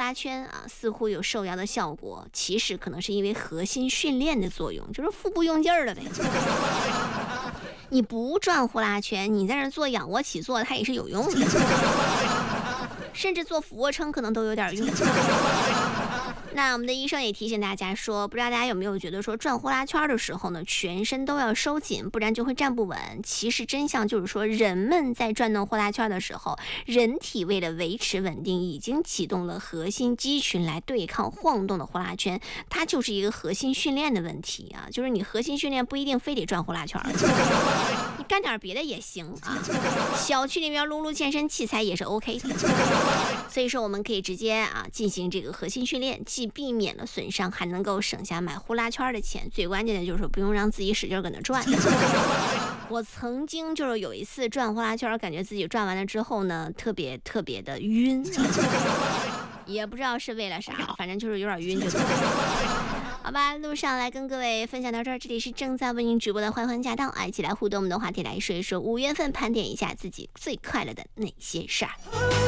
拉圈啊，似乎有瘦腰的效果，其实可能是因为核心训练的作用，就是腹部用劲儿了呗。你不转呼啦圈，你在那做仰卧起坐，它也是有用的，甚至做俯卧撑可能都有点用。那我们的医生也提醒大家说，不知道大家有没有觉得说转呼啦圈的时候呢，全身都要收紧，不然就会站不稳。其实真相就是说，人们在转动呼啦圈的时候，人体为了维持稳定，已经启动了核心肌群来对抗晃动的呼啦圈，它就是一个核心训练的问题啊，就是你核心训练不一定非得转呼啦圈，你干点别的也行啊。小区里面撸撸健身器材也是 OK 的，所以说我们可以直接进行这个核心训练，既避免了损伤，还能够省下买呼啦圈的钱。最关键的就是不用让自己使劲搁那转。我曾经就是有一次转呼啦圈，感觉自己转完了之后呢，特别的晕，也不知道是为了啥，反正就是有点晕就对了。好吧，路上来跟各位分享到这儿，这里是正在为您直播的欢欢驾到，一起来互动我们的话题，来说一说5月份盘点一下自己最快乐的那些事儿。